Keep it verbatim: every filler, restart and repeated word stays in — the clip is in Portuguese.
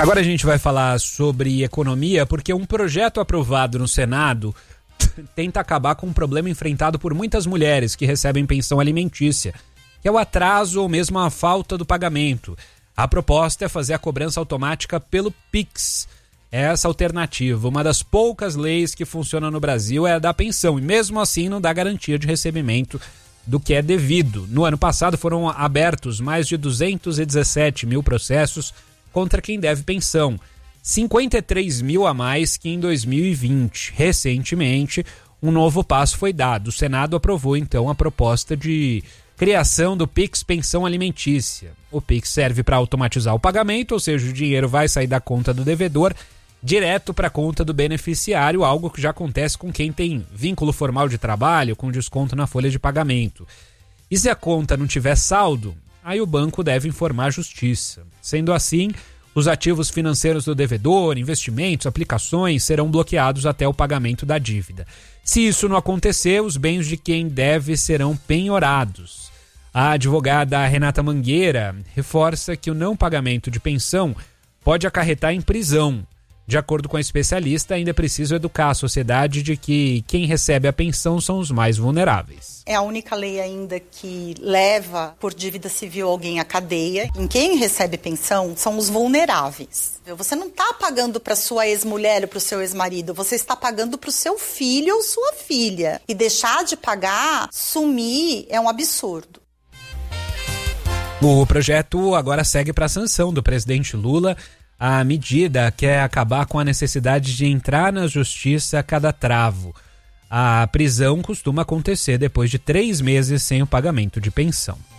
Agora a gente vai falar sobre economia, porque um projeto aprovado no Senado tenta acabar com um problema enfrentado por muitas mulheres que recebem pensão alimentícia, que é o atraso ou mesmo a falta do pagamento. A proposta é fazer a cobrança automática pelo Pix. Essa alternativa, uma das poucas leis que funciona no Brasil, é a da pensão, e mesmo assim não dá garantia de recebimento do que é devido. No ano passado foram abertos mais de duzentos e dezessete mil processos contra quem deve pensão, cinquenta e três mil a mais que em dois mil e vinte. Recentemente, um novo passo foi dado. O Senado aprovou, então, a proposta de criação do Pix Pensão Alimentícia. O Pix serve para automatizar o pagamento, ou seja, o dinheiro vai sair da conta do devedor direto para a conta do beneficiário, algo que já acontece com quem tem vínculo formal de trabalho, com desconto na folha de pagamento. E se a conta não tiver saldo, aí o banco deve informar a justiça. Sendo assim, os ativos financeiros do devedor, investimentos, aplicações serão bloqueados até o pagamento da dívida. Se isso não acontecer, os bens de quem deve serão penhorados. A advogada Renata Mangueira reforça que o não pagamento de pensão pode acarretar em prisão. De acordo com a especialista, ainda é preciso educar a sociedade de que quem recebe a pensão são os mais vulneráveis. É a única lei ainda que leva por dívida civil alguém à cadeia. Em quem recebe pensão são os vulneráveis. Você não está pagando para sua ex-mulher ou para o seu ex-marido, você está pagando para o seu filho ou sua filha. E deixar de pagar, sumir, é um absurdo. O projeto agora segue para a sanção do presidente Lula. A medida quer acabar com a necessidade de entrar na justiça a cada travo. A prisão costuma acontecer depois de três meses sem o pagamento de pensão.